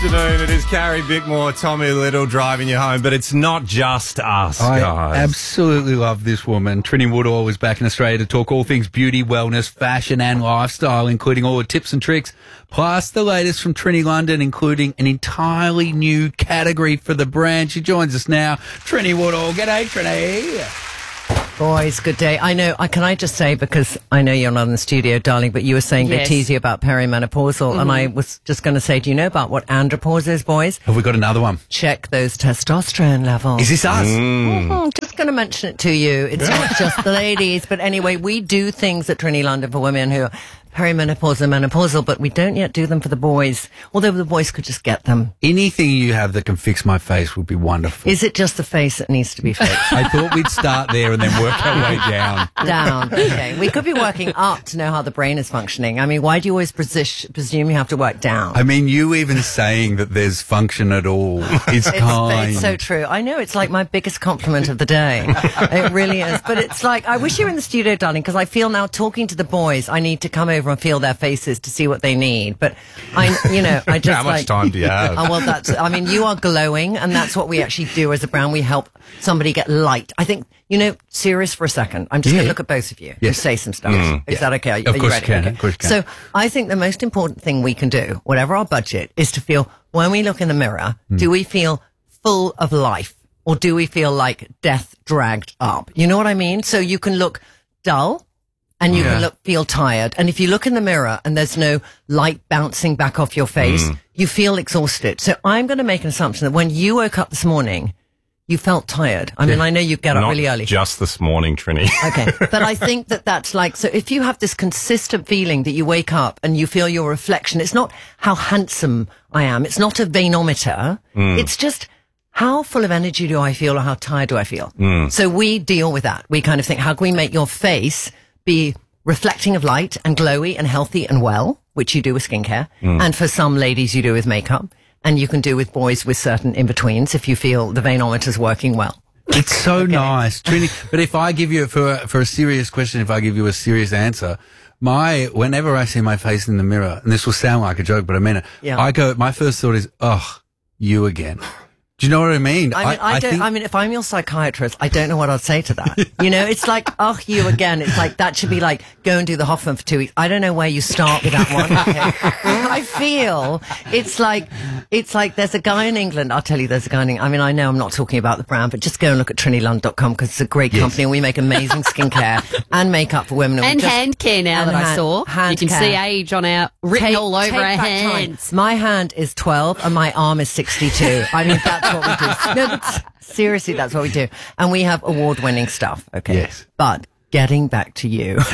Afternoon, it is Carrie Bickmore, Tommy Little driving you home, but it's not just us, guys. I absolutely love this woman. Trini Woodall is back in Australia to talk all things beauty, wellness, fashion and lifestyle, including all the tips and tricks, plus the latest from Trini London, including an entirely new category for the brand. She joins us now. Trini Woodall. G'day, Trini. Boys, good day. I know, can I just say, because I know you're not in the studio, darling, but you were saying they tease you about perimenopausal, and I was just going to say, do you know about what andropause is, boys? Have we got another one? Check those testosterone levels. Is this us? Just going to mention it to you. It's not just the ladies, but anyway, we do things at Trini London for women who are perimenopausal and menopausal, but we don't yet do them for the boys, although the boys could just get them. Anything you have that can fix my face would be wonderful. Is it just the face that needs to be fixed? I thought we'd start there and then work our way down. Down. Okay. We could be working up to know how the brain is functioning. I mean, why do you always presume you have to work down? I mean, you even saying that there's function at all is kind. It's so true. I know, it's like my biggest compliment of the day. It really is. But it's like, I wish you were in the studio, darling, because I feel now talking to the boys, I need to come over and feel their faces to see what they need. But I just how much time do you have? Oh, well, you are glowing, and that's what we actually do as a brand. We help somebody get light. I think, serious for a second. I'm just going to look at both of you and say some stuff. Is that okay? Are you ready? Can. Okay. Of course you can. So I think the most important thing we can do, whatever our budget, is to feel, when we look in the mirror, do we feel full of life, or do we feel like death dragged up? You know what I mean? So you can look dull, and you can feel tired. And if you look in the mirror and there's no light bouncing back off your face, you feel exhausted. So I'm going to make an assumption that when you woke up this morning, you felt tired. I mean, I know you get up really early. Just this morning, Trini. Okay. But I think that's like, so if you have this consistent feeling that you wake up and you feel your reflection, it's not how handsome I am. It's not a venometer. It's just, how full of energy do I feel, or how tired do I feel? So we deal with that. We kind of think, how can we make your face be reflecting of light and glowy and healthy and well, which you do with skincare. And for some ladies, you do with makeup. And you can do with boys with certain in-betweens if you feel the venometer's working well. It's so nice, Trini. But if I give you, for a serious question, if I give you a serious answer, whenever I see my face in the mirror, and this will sound like a joke, but I mean it, my first thought is, you again. Do you know what I mean? I mean, if I'm your psychiatrist, I don't know what I'd say to that. It's like, you again. It's like, that should be like, go and do the Hoffman for 2 weeks. I don't know where you start with that one. Okay? I feel it's like there's a guy in England. I'll tell you, there's a guy in England. I mean, I know I'm not talking about the brand, but just go and look at TriniLund.com, because it's a great company, and we make amazing skincare and makeup for women. And hand care now that I saw. You can see age on written all over our hands. Time. My hand is 12 and my arm is 62. I mean, that's what we do. No, but seriously, that's what we do. And we have award-winning stuff, okay? Yes. But getting back to you. This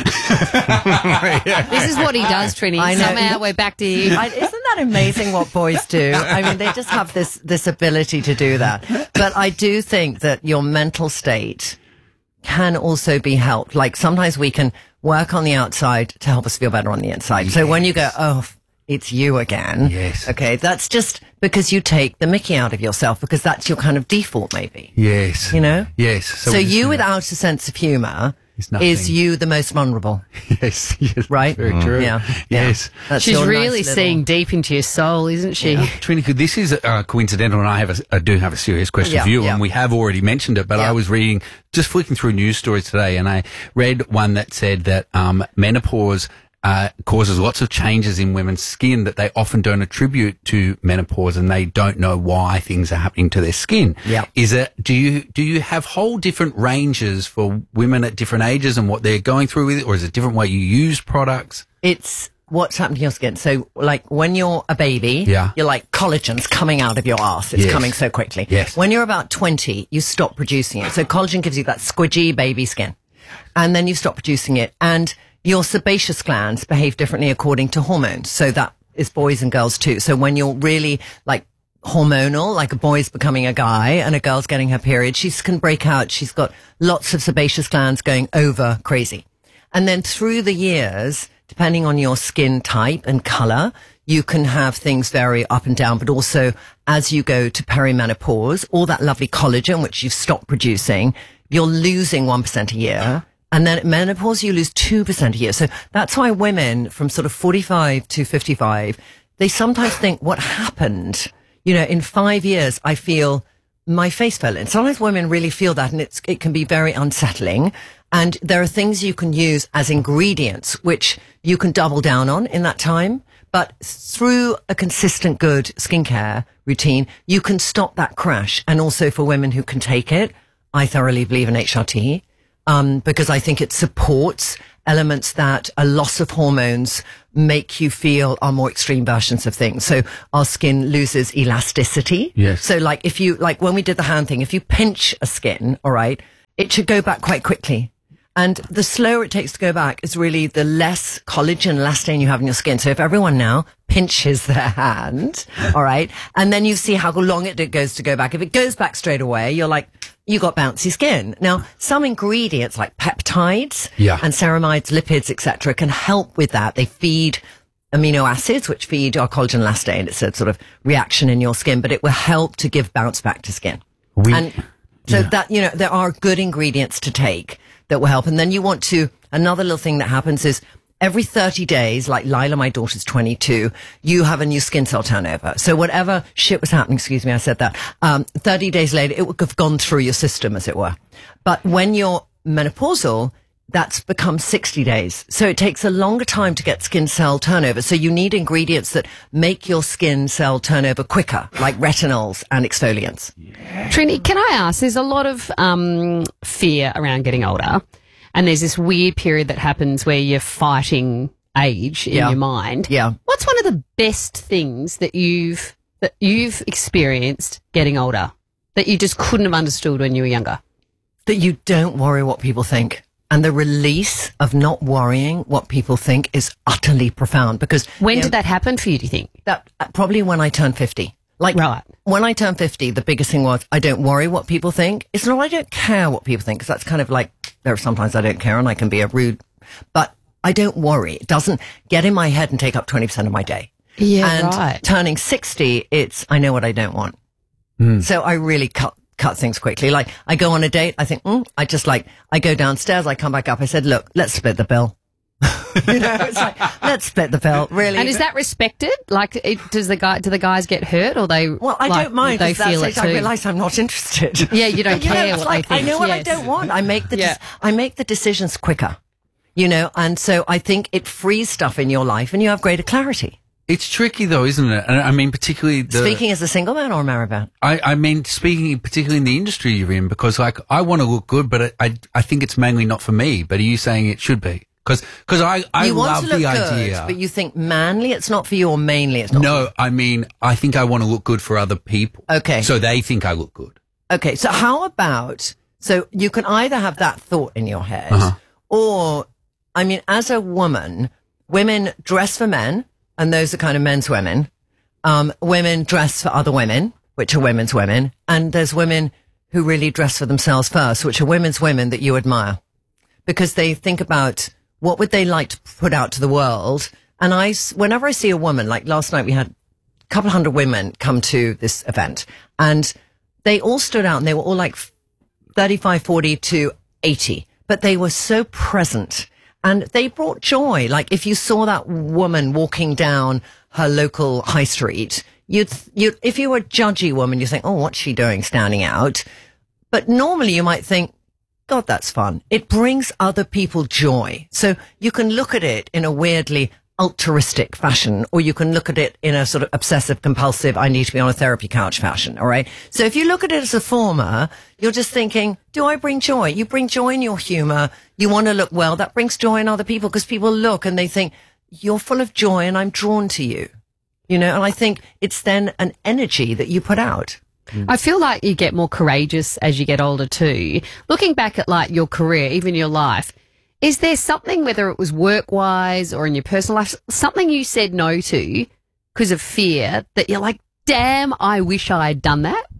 is what he does, Trini. I know. Somehow we're back to you. Isn't that amazing what boys do? I mean, they just have this ability to do that. But I do think that your mental state can also be helped. Like, sometimes we can work on the outside to help us feel better on the inside. Yes. So when you go, it's you again. Yes. Okay, that's just because you take the mickey out of yourself, because that's your kind of default, maybe. Yes. Yes. So you without a sense of humour is you the most vulnerable. Yes. Right? Very true. Yeah. Yes. She's really seeing deep into your soul, isn't she? Yeah. Trini, this is coincidental, and I do have a serious question for you, and we have already mentioned it, but I was reading, just flicking through news stories today, and I read one that said that menopause causes lots of changes in women's skin that they often don't attribute to menopause, and they don't know why things are happening to their skin. Yeah. Do you have whole different ranges for women at different ages and what they're going through with it, or is it a different way you use products? It's what's happening to your skin. So, like, when you're a baby, you're like, collagen's coming out of your ass. It's coming so quickly. Yes. When you're about 20, you stop producing it. So collagen gives you that squidgy baby skin. And then you stop producing it. And your sebaceous glands behave differently according to hormones. So that is boys and girls too. So when you're really like hormonal, like a boy's becoming a guy and a girl's getting her period, she can break out. She's got lots of sebaceous glands going over crazy. And then through the years, depending on your skin type and color, you can have things vary up and down, but also as you go to perimenopause, all that lovely collagen, which you've stopped producing, you're losing 1% a year. And then at menopause, you lose 2% a year. So that's why women from sort of 45 to 55, they sometimes think, what happened? in 5 years, I feel my face fell in. Sometimes women really feel that, and it can be very unsettling. And there are things you can use as ingredients, which you can double down on in that time. But through a consistent good skincare routine, you can stop that crash. And also for women who can take it, I thoroughly believe in HRT, because I think it supports elements that a loss of hormones make you feel are more extreme versions of things. So our skin loses elasticity. Yes. So like when we did the hand thing, if you pinch a skin, all right, it should go back quite quickly. And the slower it takes to go back is really the less collagen and elastane you have in your skin. So if everyone now pinches their hand, all right, and then you see how long it goes to go back. If it goes back straight away, you're like, you got bouncy skin. Now, some ingredients like peptides and ceramides, lipids, etc., can help with that. They feed amino acids, which feed our collagen and elastane. It's a sort of reaction in your skin, but it will help to give bounce back to skin. That, there are good ingredients to take that will help. And then another little thing that happens is every 30 days, like Lila, my daughter's 22, you have a new skin cell turnover. So whatever shit was happening, excuse me, I said that, 30 days later, it would have gone through your system, as it were. But when you're menopausal, that's become 60 days. So it takes a longer time to get skin cell turnover. So you need ingredients that make your skin cell turnover quicker, like retinols and exfoliants. Yeah. Trini, can I ask, there's a lot of fear around getting older, and there's this weird period that happens where you're fighting age in your mind. Yeah. What's one of the best things that you've experienced getting older that you just couldn't have understood when you were younger? That you don't worry what people think. And the release of not worrying what people think is utterly profound. Because when did that happen for you, do you think? That probably when I turned 50. Right. When I turned 50, the biggest thing was I don't worry what people think. It's not I don't care what people think, because that's kind of like, there are sometimes I don't care and I can be a rude, but I don't worry. It doesn't get in my head and take up 20% of my day. Yeah, and right. Turning 60, I know what I don't want. So I really cut things quickly. Like I go on a date, I think, I go downstairs, I come back up, I said, look, let's split the bill. It's like, let's split the bill, really. And is that respected? Like, do the guys get hurt, or they? Well, I don't mind. They feel it too. I realise I'm not interested. Yeah, you don't care what they think. I know what I don't want. I make the decisions quicker, and so I think it frees stuff in your life, and you have greater clarity. It's tricky though, isn't it? And I mean, particularly speaking as a single man or a married man. I mean, speaking particularly in the industry you're in, because like I want to look good, but I think it's mainly not for me. But are you saying it should be? Because I love the idea. But you think manly it's not for you, or mainly it's not? No, I mean, I think I want to look good for other people. Okay. So they think I look good. Okay. So how about, so you can either have that thought in your head, or, I mean, as a woman, women dress for men, and those are kind of men's women. Women dress for other women, which are women's women. And there's women who really dress for themselves first, which are women's women that you admire. Because they think about what would they like to put out to the world. And whenever I see a woman, like last night we had a couple hundred women come to this event, and they all stood out, and they were all like 35, 40 to 80, but they were so present. And they brought joy. Like if you saw that woman walking down her local high street, if you were a judgy woman, you think, oh, what's she doing standing out? But normally you might think, God, that's fun. It brings other people joy. So you can look at it in a weirdly altruistic fashion, or you can look at it in a sort of obsessive compulsive, I need to be on a therapy couch fashion. All right. So if you look at it as a former, you're just thinking, do I bring joy? You bring joy in your humor. You want to look well. That brings joy in other people, because people look and they think you're full of joy and I'm drawn to you, and I think it's then an energy that you put out. I feel like you get more courageous as you get older too. Looking back at like your career, even your life, is there something, whether it was work-wise or in your personal life, something you said no to because of fear that you're like, damn, I wish I had done that?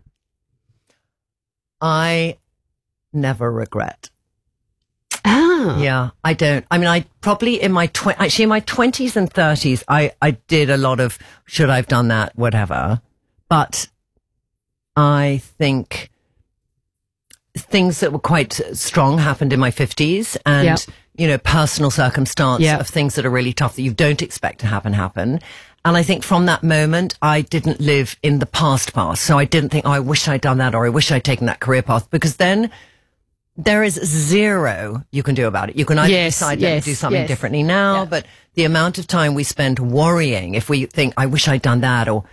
I never regret. Oh. Yeah, I don't. I mean, I probably in my 20s and 30s, I did a lot of, should I have done that, whatever. But I think things that were quite strong happened in my 50s, and, personal circumstance of things that are really tough that you don't expect to happen. And I think from that moment, I didn't live in the past. So I didn't think, oh, I wish I'd done that, or I wish I'd taken that career path, because then there is zero you can do about it. You can either decide to do something differently now, but the amount of time we spend worrying, if we think, I wish I'd done that, or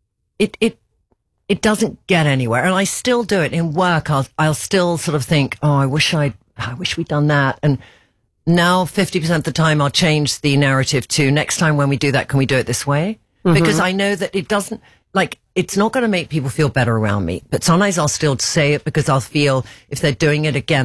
it doesn't get anywhere. And I still do it in work. I'll still sort of think, oh, I wish we'd done that. And now 50% of the time I'll change the narrative to, next time when we do that, can we do it this way? Mm-hmm. Because I know that it doesn't, it's not going to make people feel better around me. But sometimes I'll still say it because I'll feel if they're doing it again,